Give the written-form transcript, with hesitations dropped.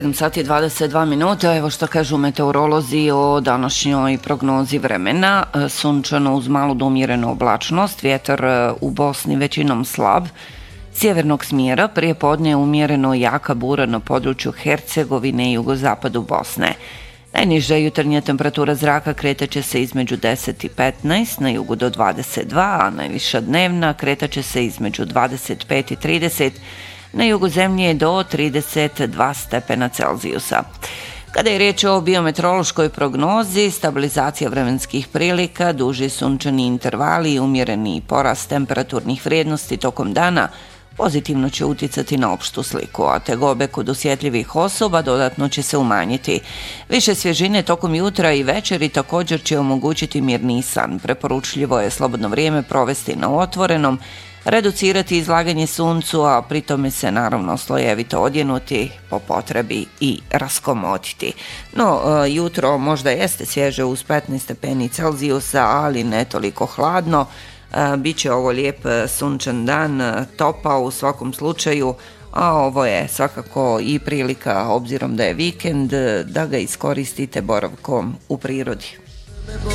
7 sati i 22 minuta, evo što kažu meteorolozi o današnjoj prognozi vremena. Sunčano uz malu do umjerenu oblačnost, vjetar u Bosni većinom slab, sjevernog smjera, prije podne umjereno jaka bura na području Hercegovine i jugozapadu Bosne. Najniža jutarnja temperatura zraka kretaće se između 10 i 15, na jugu do 22, a najviša dnevna kretaće se između 25 i 30, na jugu zemlje do 32 stepena Celzijusa. Kada je riječ o biometeorološkoj prognozi, stabilizacija vremenskih prilika, duži sunčani intervali i umjereni porast temperaturnih vrijednosti tokom dana pozitivno će utjecati na opštu sliku, a tegobe kod osjetljivih osoba dodatno će se umanjiti. Više svježine tokom jutra i večeri također će omogućiti mirniji san. Preporučljivo je slobodno vrijeme provesti na otvorenom, reducirati izlaganje suncu, a pritome se naravno slojevito odjenuti, po potrebi i raskomotiti. No, jutro možda jeste svježe uz 15 stepeni Celzijusa, ali ne toliko hladno. Biće ovo lijep sunčan dan, topao u svakom slučaju, a ovo je svakako i prilika, obzirom da je vikend, da ga iskoristite boravkom u prirodi.